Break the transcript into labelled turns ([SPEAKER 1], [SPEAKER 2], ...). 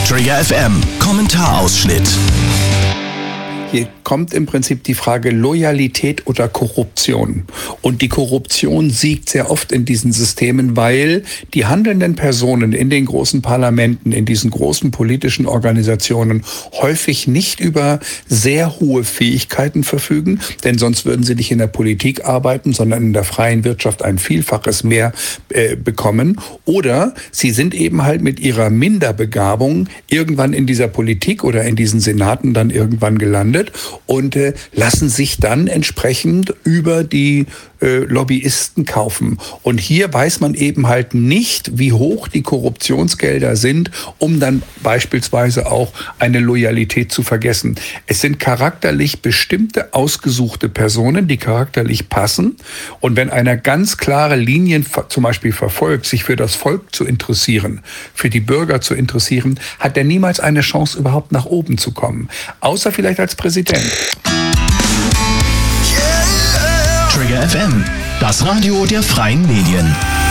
[SPEAKER 1] Trigger FM, Kommentarausschnitt.
[SPEAKER 2] Hier kommt im Prinzip die Frage Loyalität oder Korruption. Und die Korruption siegt sehr oft in diesen Systemen, weil die handelnden Personen in den großen Parlamenten, in diesen großen politischen Organisationen häufig nicht über sehr hohe Fähigkeiten verfügen, denn sonst würden sie nicht in der Politik arbeiten, sondern in der freien Wirtschaft ein Vielfaches mehr bekommen. Oder sie sind eben halt mit ihrer Minderbegabung irgendwann in dieser Politik oder in diesen Senaten dann irgendwann gelandet und lassen sich dann entsprechend über die Lobbyisten kaufen. Und hier weiß man eben halt nicht, wie hoch die Korruptionsgelder sind, um dann beispielsweise auch eine Loyalität zu vergessen. Es sind charakterlich bestimmte, ausgesuchte Personen, die charakterlich passen. Und wenn einer ganz klare Linien zum Beispiel verfolgt, sich für das Volk zu interessieren, für die Bürger zu interessieren, hat er niemals eine Chance, überhaupt nach oben zu kommen. Außer vielleicht als Präsident.
[SPEAKER 1] Trigger FM, das Radio der freien Medien.